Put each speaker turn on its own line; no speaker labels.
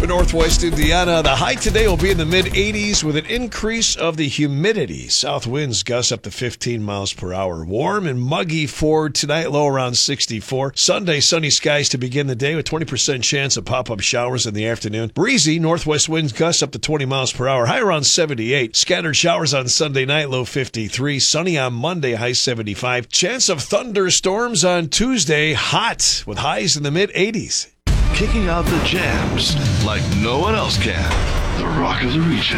Northwest Indiana. The high today will be in the mid-80s with an increase of the humidity. South winds gust up to 15 miles per hour. Warm and muggy for tonight, low around 64. Sunday, sunny skies to begin the day with 20% chance of pop-up showers in the afternoon. Breezy, northwest winds gust up to 20 miles per hour, high around 78. Scattered showers on Sunday night, low 53. Sunny on Monday, high 75. Chance of thunderstorms on Tuesday, hot with highs in the mid-80s.
Kicking out the jams like no one else can. The Rock of the Region.